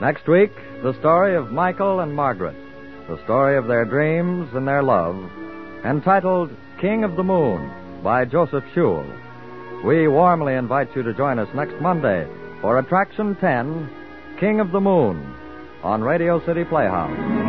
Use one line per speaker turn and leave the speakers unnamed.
Next week, the story of Michael and Margaret, the story of their dreams and their love, entitled King of the Moon by Joseph Schul. We warmly invite you to join us next Monday for Attraction 10, King of the Moon, on Radio City Playhouse.